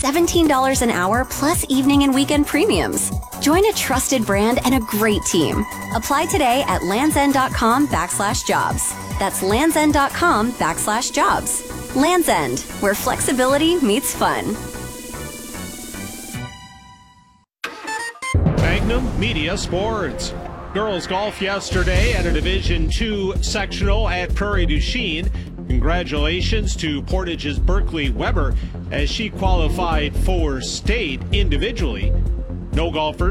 $17 an hour plus evening and weekend premiums. Join a trusted brand and a great team. Apply today at landsend.com/jobs. That's landsend.com/jobs. Land's End, where flexibility meets fun. Magnum Media Sports. Girls golf yesterday at a Division II sectional at Prairie du Chien. Congratulations to Portage's Berkeley Weber as she qualified for state individually. No golfers